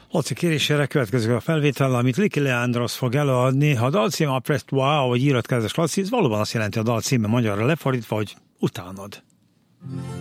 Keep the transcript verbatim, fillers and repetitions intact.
Laci kérésére következik a felvétel, amit Liki Leandros fog előadni. Ha a dalcíme a Press Wow, vagy írott kezes Laci, ez valóban azt jelenti a dalcíme magyarra lefordítva, hogy utánod.